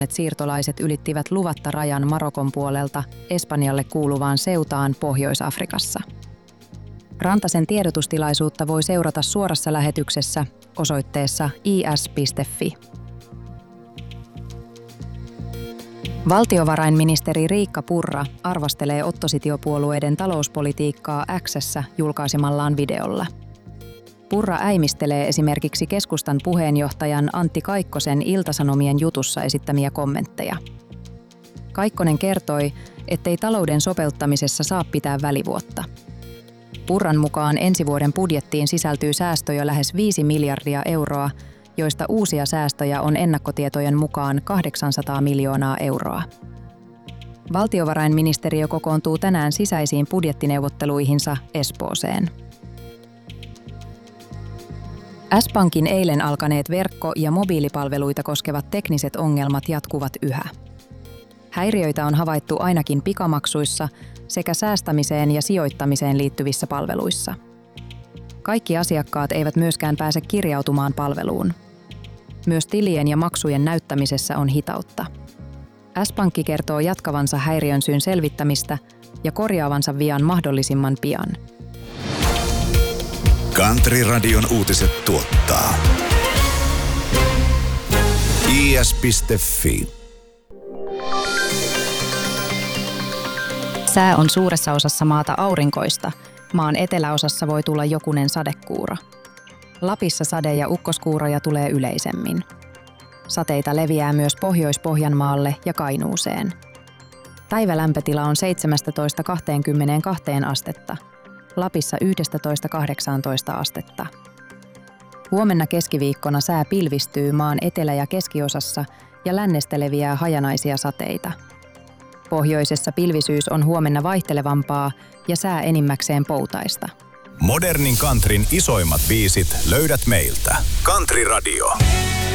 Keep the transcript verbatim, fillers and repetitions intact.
siirtolaiset ylittivät luvatta rajan Marokon puolelta Espanjalle kuuluvaan Ceutaan Pohjois-Afrikassa. Rantasen tiedotustilaisuutta voi seurata suorassa lähetyksessä osoitteessa i s piste f i. Valtiovarainministeri Riikka Purra arvostelee oppositiopuolueiden talouspolitiikkaa X:ssä julkaisemallaan videolla. Purra äimistelee esimerkiksi keskustan puheenjohtajan Antti Kaikkosen Ilta-Sanomien jutussa esittämiä kommentteja. Kaikkonen kertoi, ettei talouden sopeuttamisessa saa pitää välivuotta. Purran mukaan ensi vuoden budjettiin sisältyy säästöjä lähes viisi miljardia euroa, joista uusia säästöjä on ennakkotietojen mukaan kahdeksansataa miljoonaa euroa. Valtiovarainministeriö kokoontuu tänään sisäisiin budjettineuvotteluihinsa Espooseen. S-Pankin eilen alkaneet verkko- ja mobiilipalveluita koskevat tekniset ongelmat jatkuvat yhä. Häiriöitä on havaittu ainakin pikamaksuissa sekä säästämiseen ja sijoittamiseen liittyvissä palveluissa. Kaikki asiakkaat eivät myöskään pääse kirjautumaan palveluun. Myös tilien ja maksujen näyttämisessä on hitautta. S-Pankki kertoo jatkavansa häiriön syyn selvittämistä ja korjaavansa vian mahdollisimman pian. Country-radion uutiset tuottaa i s piste f i. Sää on suuressa osassa maata aurinkoista. Maan eteläosassa voi tulla jokunen sadekuuro. Lapissa sade- ja ukkoskuuroja tulee yleisemmin. Sateita leviää myös Pohjois-Pohjanmaalle ja Kainuuseen. Päivälämpötila on seitsemästätoista kaksikymmentäkaksi astetta. Lapissa yksitoista kahdeksantoista astetta. Huomenna keskiviikkona sää pilvistyy maan etelä- ja keskiosassa ja lännestä leviää hajanaisia sateita. Pohjoisessa pilvisyys on huomenna vaihtelevampaa ja sää enimmäkseen poutaista. Modernin countryn isoimmat biisit löydät meiltä. Country Radio.